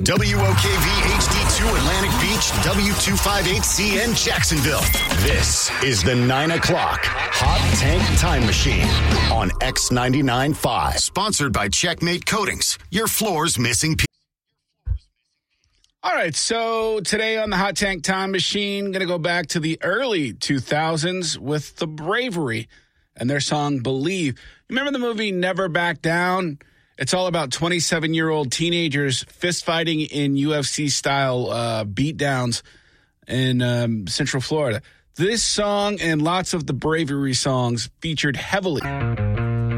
WOKV HD2 Atlantic Beach, W258CN Jacksonville. This is the 9 o'clock Hot Tank Time Machine on X99.5. Sponsored by Checkmate Coatings, your floor's missing piece. All right, so today on the Hot Tank Time Machine, going to go back to the early 2000s with The Bravery and their song Believe. Remember the movie Never Back Down? It's all about 27-year-old teenagers fist-fighting in UFC-style beatdowns in Central Florida. This song and lots of the Bravery songs featured heavily